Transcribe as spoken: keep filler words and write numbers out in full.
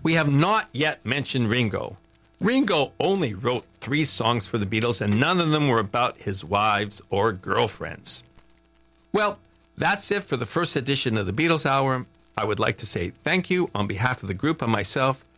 We have not yet mentioned Ringo. Ringo only wrote three songs for the Beatles, and none of them were about his wives or girlfriends. Well, that's it for the first edition of the Beatles Hour. I would like to say thank you on behalf of the group and myself